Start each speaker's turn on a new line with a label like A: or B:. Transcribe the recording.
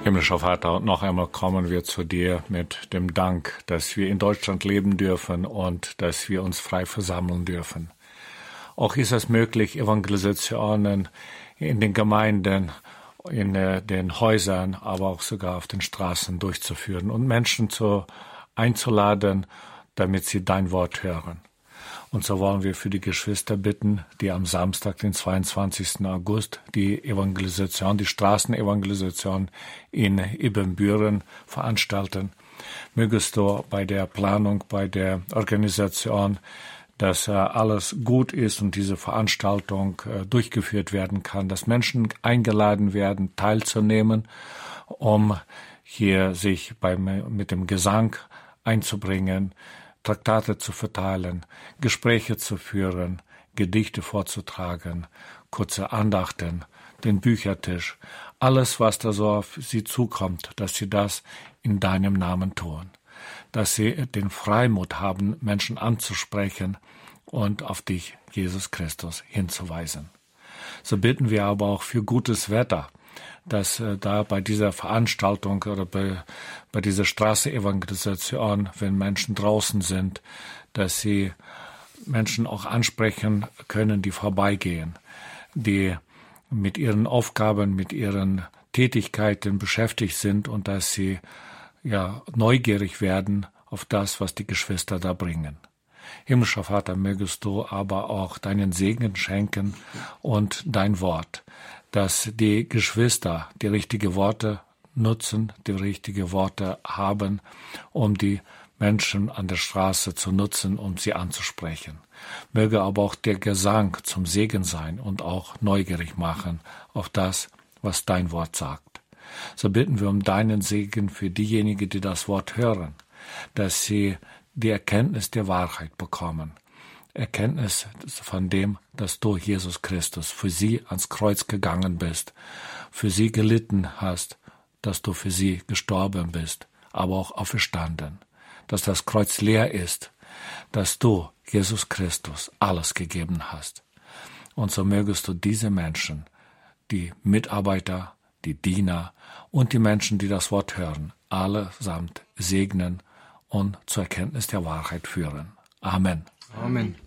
A: Himmlischer Vater, noch einmal kommen wir zu dir mit dem Dank, dass wir in Deutschland leben dürfen und dass wir uns frei versammeln dürfen. Auch ist es möglich, Evangelisationen in den Gemeinden, in den Häusern, aber auch sogar auf den Straßen durchzuführen und Menschen einzuladen, damit sie dein Wort hören. Und so wollen wir für die Geschwister bitten, die am Samstag, den 22. August, die Evangelisation, die Straßenevangelisation in Ibbenbüren veranstalten. Mögest du bei der Planung, bei der Organisation, dass alles gut ist und diese Veranstaltung durchgeführt werden kann, dass Menschen eingeladen werden, teilzunehmen, um hier sich mit dem Gesang einzubringen, Traktate zu verteilen, Gespräche zu führen, Gedichte vorzutragen, kurze Andachten, den Büchertisch, alles, was da so auf sie zukommt, dass sie das in deinem Namen tun, dass sie den Freimut haben, Menschen anzusprechen und auf dich, Jesus Christus, hinzuweisen. So bitten wir aber auch für gutes Wetter, dass da bei dieser Veranstaltung oder bei dieser Straßenevangelisation, wenn Menschen draußen sind, dass sie Menschen auch ansprechen können, die vorbeigehen, die mit ihren Aufgaben, mit ihren Tätigkeiten beschäftigt sind und dass sie neugierig werden auf das, was die Geschwister da bringen. Himmlischer Vater, mögest du aber auch deinen Segen schenken und dein Wort, dass die Geschwister die richtigen Worte nutzen, die richtigen Worte haben, um die Menschen an der Straße zu nutzen, um sie anzusprechen. Möge aber auch der Gesang zum Segen sein und auch neugierig machen auf das, was dein Wort sagt. So bitten wir um deinen Segen für diejenigen, die das Wort hören, dass sie die Erkenntnis der Wahrheit bekommen. Erkenntnis von dem, dass du, Jesus Christus, für sie ans Kreuz gegangen bist, für sie gelitten hast, dass du für sie gestorben bist, aber auch auferstanden, dass das Kreuz leer ist, dass du, Jesus Christus, alles gegeben hast. Und so mögest du diese Menschen, die Mitarbeiter, die Diener und die Menschen, die das Wort hören, allesamt segnen und zur Erkenntnis der Wahrheit führen. Amen.
B: Amen.